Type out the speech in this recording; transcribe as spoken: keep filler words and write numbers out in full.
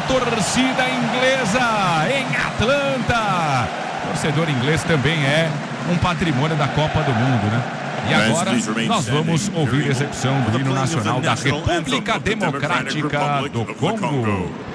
torcida inglesa em Atlanta. Torcedor inglês também é um patrimônio da Copa do Mundo, né? E agora nós vamos ouvir a execução do hino nacional da República Democrática do Congo.